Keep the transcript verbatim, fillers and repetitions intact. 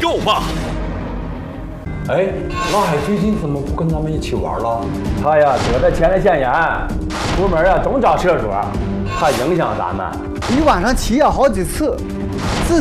肉吧。 哎，老海最近怎么不跟咱们一起玩了？ 他呀得的前列腺炎，出门啊总找厕所，怕影响咱们。 一晚上起夜好几次。